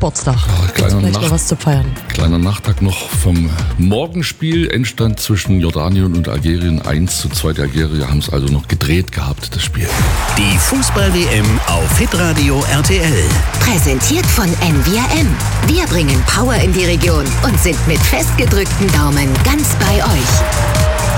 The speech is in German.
Geburtstag. Gibt's vielleicht noch was zu feiern. Kleiner Nachtrag noch vom Morgenspiel. Endstand zwischen Jordanien und Algerien 1:2. Die Algerier haben es also noch gedreht gehabt, das Spiel. Die Fußball-WM auf Hitradio RTL. Präsentiert von NVRM. Wir bringen Power in die Region und sind mit festgedrückten Daumen ganz bei euch.